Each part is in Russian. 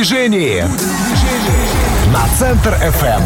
движении на Центр FM.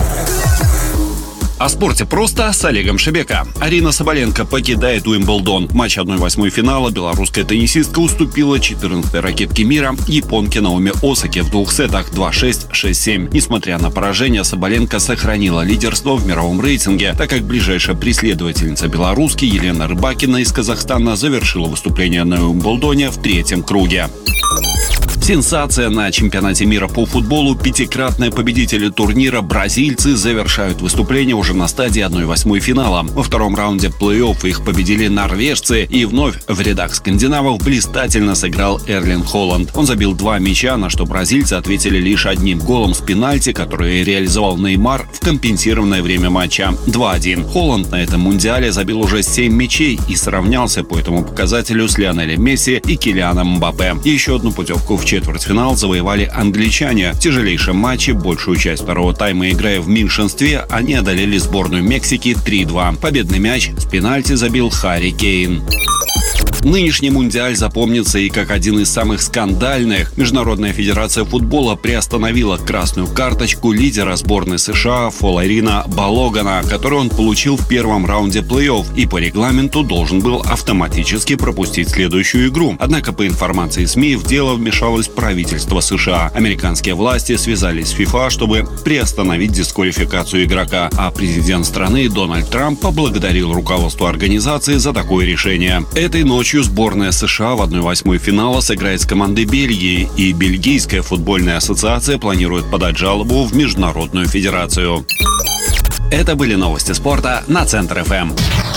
О спорте просто с Олегом Шебека. Арина Соболенко покидает Уимблдон. Матч 1/8 финала белорусская теннисистка уступила 14-й ракетке мира японке Наоми Осаки в двух сетах 2-6, 6-7. Несмотря на поражение, Соболенко сохранила лидерство в мировом рейтинге, так как ближайшая преследовательница белоруски Елена Рыбакина из Казахстана завершила выступление на Уимблдоне в третьем круге. Сенсация на чемпионате мира по футболу. Пятикратные победители турнира бразильцы завершают выступление уже на стадии 1/8 финала. Во втором раунде плей-офф их победили норвежцы, и вновь в рядах скандинавов блистательно сыграл Эрлинг Холланд. Он забил 2 мяча, на что бразильцы ответили лишь одним голом с пенальти, который реализовал Неймар в компенсированное время матча 2-1. Холланд на этом мундиале забил уже 7 мячей и сравнялся по этому показателю с Лионелем Месси и Килианом Мбаппе. Еще одну путевку в четвертьфинал завоевали англичане. В тяжелейшем матче, большую часть второго тайма играя в меньшинстве, они одолели сборную Мексики 3-2. Победный мяч с пенальти забил Харри Кейн. Нынешний мундиаль запомнится и как один из самых скандальных. Международная федерация футбола приостановила красную карточку лидера сборной США Фоларина Балогана, которую он получил в первом раунде плей-офф и по регламенту должен был автоматически пропустить следующую игру. Однако, по информации СМИ, в дело вмешалось правительство США. Американские власти связались с FIFA, чтобы приостановить дисквалификацию игрока, а президент страны Дональд Трамп поблагодарил руководство организации за такое решение. Этой ночью сборная США в 1/8 финала сыграет с командой Бельгии, и Бельгийская футбольная ассоциация планирует подать жалобу в Международную федерацию. Это были новости спорта на Центр FM.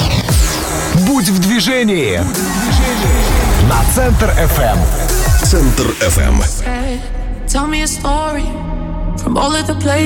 Будь в движении на Центр FM. Центр FM.